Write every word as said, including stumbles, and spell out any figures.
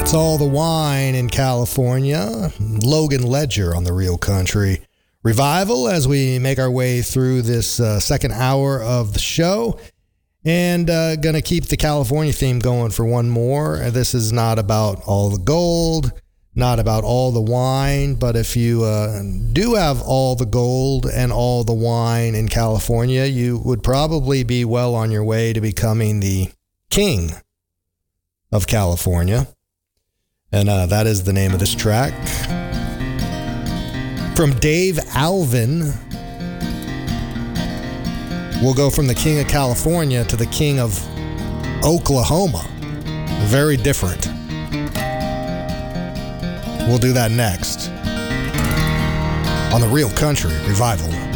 It's all the wine in California. Logan Ledger on the Real Country Revival as we make our way through this uh, second hour of the show. And uh, going to keep the California theme going for one more. This is not about all the gold, not about all the wine, but if you uh, do have all the gold and all the wine in California, you would probably be well on your way to becoming the king of California. And uh, that is the name of this track. From Dave Alvin, we'll go from the king of California to the king of Oklahoma. Very different. We'll do that next on the Real Country Revival.